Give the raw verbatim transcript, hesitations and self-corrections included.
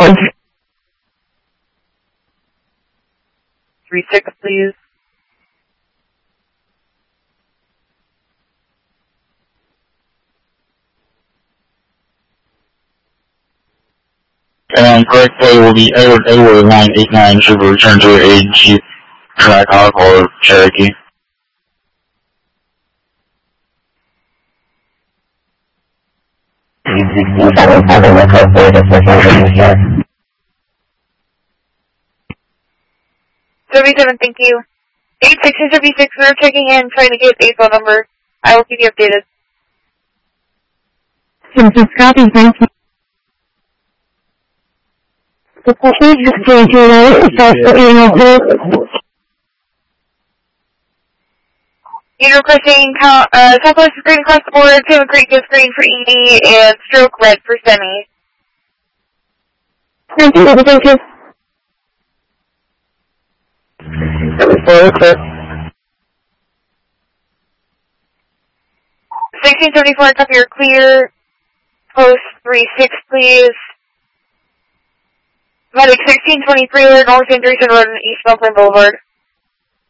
three six, please. And correct pay will be Edward Edward nine eight nine should return to your agency Blackhawk or Cherokee. seventy-seven, thank you. eight six seven six, we're checking in, trying to get a phone number. I will keep you updated. Copy, thank you. The person is going to You're requesting uh, Southwest screen across the board, Taylor Creek is screen for E D, and Stroke Red for Semi. Thank you, thank you. sixteen seventy-four, copy, you're clear. Post three six, please. Medic sixteen twenty-three, North Anderson Road and East Melbourne Boulevard.